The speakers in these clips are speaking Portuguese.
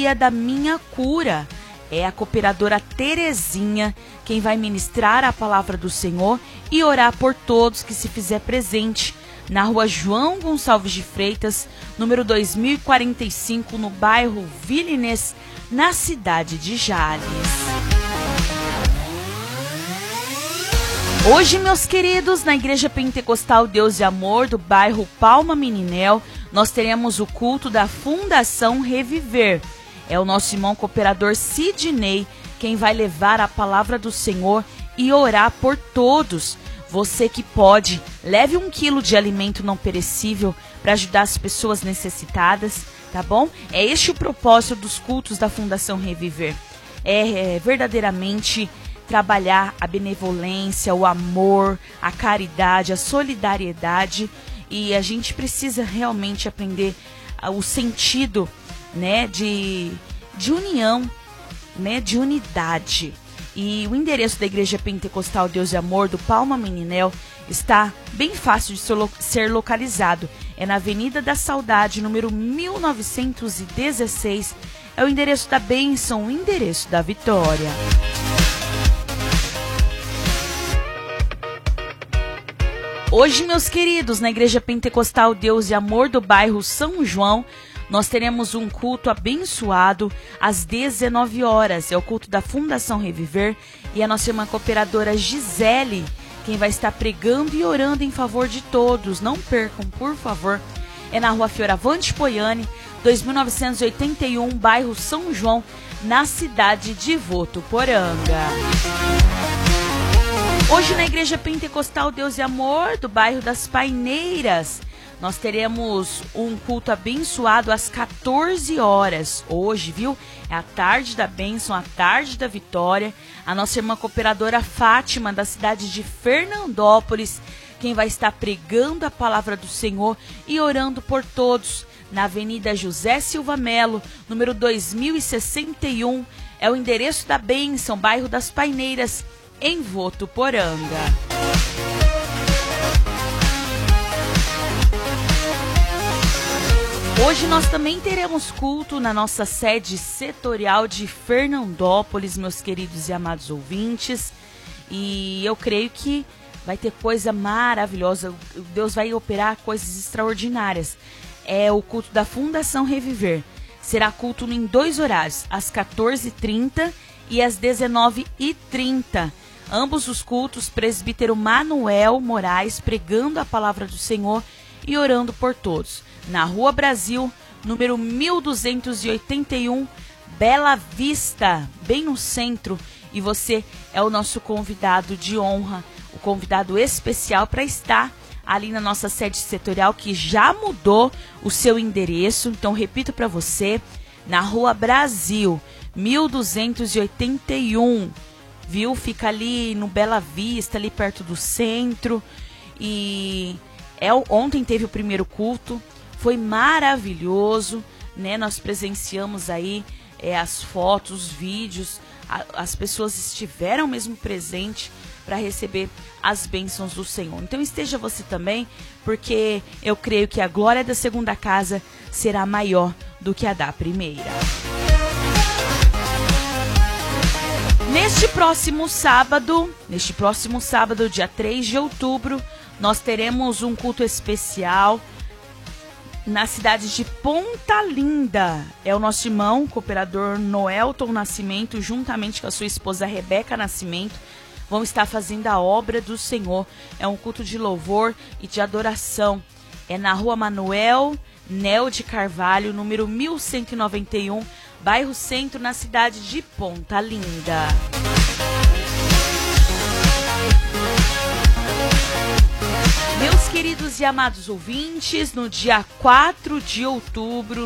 dia da minha cura. É a cooperadora Terezinha quem vai ministrar a palavra do Senhor e orar por todos que se fizer presente na rua João Gonçalves de Freitas, número 2045, no bairro Vila Inês, na cidade de Jales. Hoje, meus queridos, na Igreja Pentecostal Deus e Amor, do bairro Palma Meninel, nós teremos o culto da Fundação Reviver. É o nosso irmão cooperador Sidney quem vai levar a palavra do Senhor e orar por todos. Você que pode, leve 1 quilo de alimento não perecível para ajudar as pessoas necessitadas, tá bom? É este o propósito dos cultos da Fundação Reviver. É verdadeiramente trabalhar a benevolência, o amor, a caridade, a solidariedade, e a gente precisa realmente aprender o sentido, né, de união, né, de unidade. E o endereço da Igreja Pentecostal Deus e Amor do Palma Meninel está bem fácil de ser localizado. É na Avenida da Saudade, número 1916. É o endereço da bênção, o endereço da vitória. Hoje, meus queridos, na Igreja Pentecostal Deus e Amor do bairro São João, nós teremos um culto abençoado às 19 horas. É o culto da Fundação Reviver e a nossa irmã cooperadora Gisele quem vai estar pregando e orando em favor de todos. Não percam, por favor. É na rua Fioravante Poiani, 2981, bairro São João, na cidade de Votuporanga. Hoje na Igreja Pentecostal Deus e Amor, do bairro das Paineiras, nós teremos um culto abençoado às 14 horas. Hoje, viu? É a tarde da bênção, a tarde da vitória. A nossa irmã cooperadora Fátima, da cidade de Fernandópolis, quem vai estar pregando a palavra do Senhor e orando por todos. Na Avenida José Silva Melo, número 2061. É o endereço da bênção, bairro das Paineiras, em Votuporanga. Hoje nós também teremos culto na nossa sede setorial de Fernandópolis, meus queridos e amados ouvintes. E eu creio que vai ter coisa maravilhosa. Deus vai operar coisas extraordinárias. É o culto da Fundação Reviver. Será culto em 2 horários, às 14h30 e às 19h30. Ambos os cultos, presbítero Manuel Moraes pregando a palavra do Senhor e orando por todos. Na Rua Brasil, número 1281, Bela Vista, bem no centro. E você é o nosso convidado de honra, o convidado especial para estar ali na nossa sede setorial, que já mudou o seu endereço. Então, repito para você, na Rua Brasil, 1281, viu? Fica ali no Bela Vista, ali perto do centro. E ontem teve o primeiro culto. Foi maravilhoso, né? Nós presenciamos aí as fotos, os vídeos, as pessoas estiveram mesmo presentes para receber as bênçãos do Senhor. Então esteja você também, porque eu creio que a glória da segunda casa será maior do que a da primeira. Neste próximo sábado, dia 3 de outubro, nós teremos um culto especial na cidade de Ponta Linda. É o nosso irmão cooperador Noelton Nascimento, juntamente com a sua esposa Rebeca Nascimento, vão estar fazendo a obra do Senhor. É um culto de louvor e de adoração. É na Rua Manuel Nel de Carvalho, número 1191, bairro Centro, na cidade de Ponta Linda. Meus queridos e amados ouvintes, no dia 4 de outubro,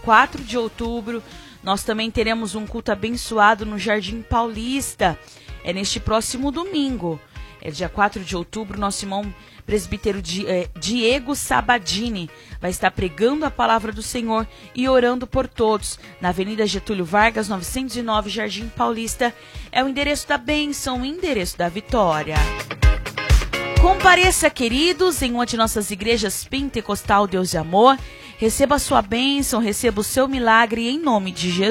nós também teremos um culto abençoado no Jardim Paulista. É neste próximo domingo. É dia 4 de outubro, nosso irmão presbítero Diego Sabadini vai estar pregando a palavra do Senhor e orando por todos. Na Avenida Getúlio Vargas, 909, Jardim Paulista. É o endereço da bênção, o endereço da vitória. Compareça, queridos, em uma de nossas igrejas Pentecostal Deus e Amor. Receba a sua bênção, receba o seu milagre em nome de Jesus.